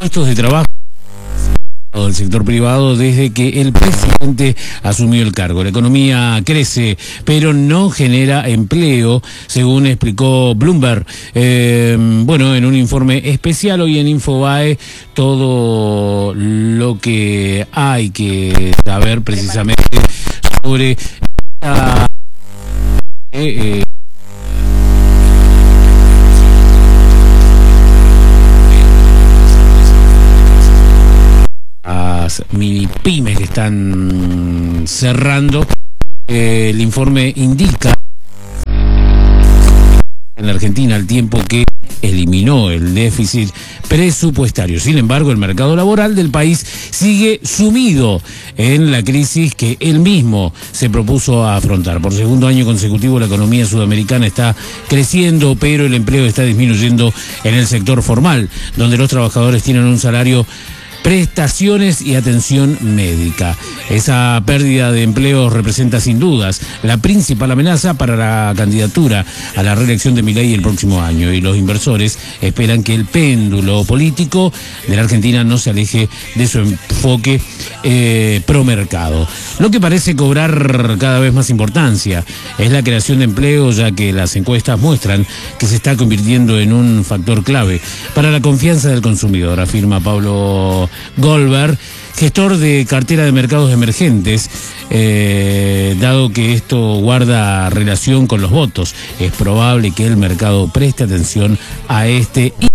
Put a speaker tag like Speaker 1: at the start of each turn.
Speaker 1: puestos de trabajo del sector privado desde que el presidente asumió el cargo. La economía crece, pero no genera empleo, según explicó Bloomberg. En un informe especial hoy en Infobae, todo lo que hay que saber precisamente sobre mini pymes que están cerrando. El informe indica en la Argentina al tiempo que eliminó el déficit presupuestario. Sin embargo, el mercado laboral del país sigue sumido en la crisis que él mismo se propuso afrontar. Por segundo año consecutivo, la economía sudamericana está creciendo, pero el empleo está disminuyendo en el sector formal, donde los trabajadores tienen un salario, prestaciones y atención médica. Esa pérdida de empleo representa sin dudas la principal amenaza para la candidatura a la reelección de Milei el próximo año, y los inversores esperan que el péndulo político de la Argentina no se aleje de su enfoque promercado. Lo que parece cobrar cada vez más importancia es la creación de empleo, ya que las encuestas muestran que se está convirtiendo en un factor clave para la confianza del consumidor, afirma Pablo Goldberg, gestor de cartera de mercados emergentes. Dado que esto guarda relación con los votos, es probable que el mercado preste atención a este